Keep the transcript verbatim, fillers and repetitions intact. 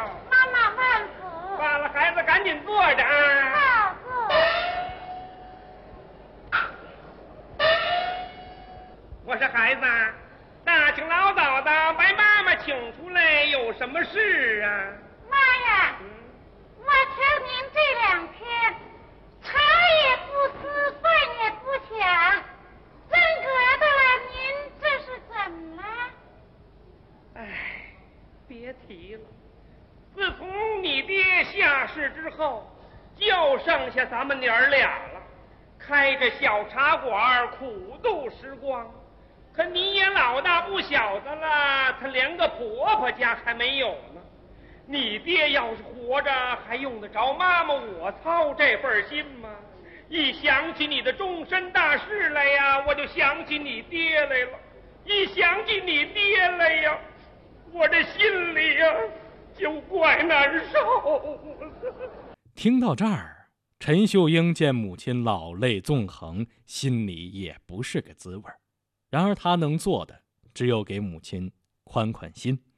了。 妈妈万福。 罢了，孩子赶紧坐着啊。 好坐。 我说孩子，大清老早的把妈妈请出来，有什么事啊？ 妈呀， 嗯、 我瞧您这两天茶也不思，饭也不想，真格的了，您这是怎么了？ 哎，别提了，自从你爹下世之后，就剩下咱们娘儿俩了，开着小茶馆苦度时光。可你也老大不小的了，他连个婆婆家还没有呢。你爹要是活着，还用得着妈妈我操这份心吗？一想起你的终身大事来呀，我就想起你爹来了。一想起你爹来呀，我这心里呀就怪难受。 听到这儿，陈秀英见母亲老泪纵横，心里也不是个滋味。然而他能做的只有给母亲宽宽心。